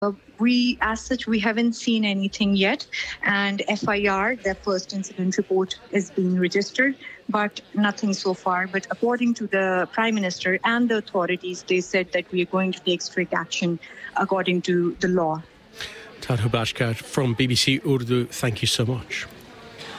As such, we haven't seen anything yet. And FIR, the first incident report, is being registered, but nothing so far. But according to the Prime Minister and the authorities, they said that we are going to take strict action according to the law. Tadhou Bashkar from BBC Urdu, thank you so much.